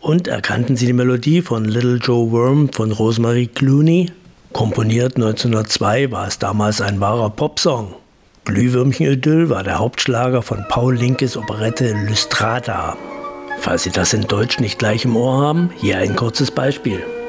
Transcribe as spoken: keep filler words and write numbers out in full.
Und erkannten Sie die Melodie von Little Joe Worm von Rosemary Clooney? Komponiert neunzehnhundertzwei war es damals ein wahrer Popsong. Glühwürmchen-Idyll war der Hauptschlager von Paul Linkes Operette Lystrata. Falls Sie das in Deutsch nicht gleich im Ohr haben, hier ein kurzes Beispiel.